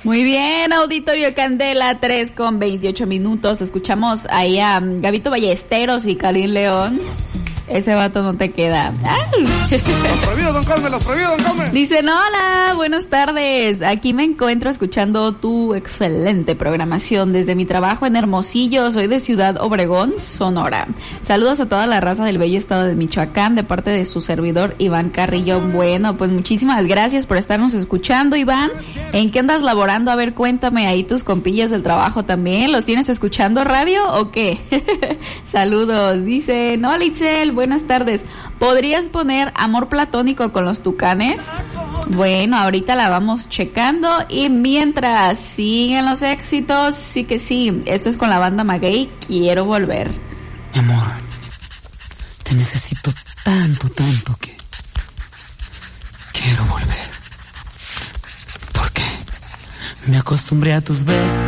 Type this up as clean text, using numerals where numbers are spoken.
Muy bien, Auditorio Candela, 3:28. Escuchamos ahí a Gabito Ballesteros y Karim León. Ese vato no te queda. Los prohibidos, don Carmen, los prohibidos, don Carmen. Dicen, hola, buenas tardes. Aquí me encuentro escuchando tu excelente programación desde mi trabajo en Hermosillo. Soy de Ciudad Obregón, Sonora. Saludos a toda la raza del bello estado de Michoacán de parte de su servidor Iván Carrillo. Bueno, pues muchísimas gracias por estarnos escuchando, Iván. ¿En qué andas laborando? A ver, cuéntame ahí tus compillas del trabajo también. ¿Los tienes escuchando radio o qué? Saludos. Dicen, hola Itzel, buenas tardes. ¿Podrías poner Amor Platónico con los Tucanes? Bueno, ahorita la vamos checando. Y mientras siguen los éxitos, sí que sí. Esto es con la banda Maguey, Quiero Volver. Mi amor, te necesito tanto, tanto que quiero volver. Porque me acostumbré a tus besos